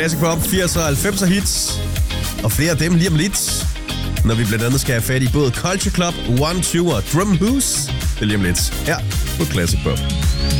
Classic Pop, 80'er og 90'er hits. Og flere af dem lige om lidt, når vi blandt andet skal have fat i både Culture Club, One, Two og Drum House. Det er lige om lidt her på Classic Pop.